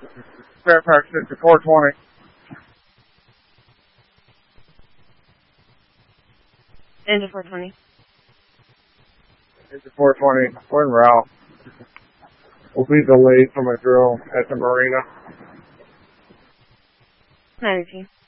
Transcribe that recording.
Fairfax 5420. 420. 5420. We're en route. We'll be delayed from a drill at the marina. 92.